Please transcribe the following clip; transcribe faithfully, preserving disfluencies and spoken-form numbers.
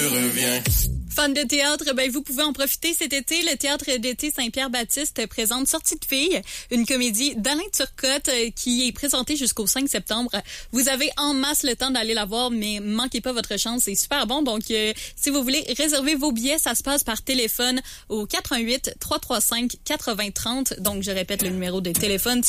Reviens. Fans de théâtre, ben vous pouvez en profiter cet été. Le Théâtre d'été Saint-Pierre-Baptiste présente Sortie de filles, une comédie d'Alain Turcotte euh, qui est présentée jusqu'au cinq septembre. Vous avez en masse le temps d'aller la voir, mais manquez pas votre chance, c'est super bon. Donc, euh, si vous voulez réserver vos billets, ça se passe par téléphone au quatre un huit, trois trois cinq, quatre zéro trois zéro. Donc, je répète le numéro de téléphone,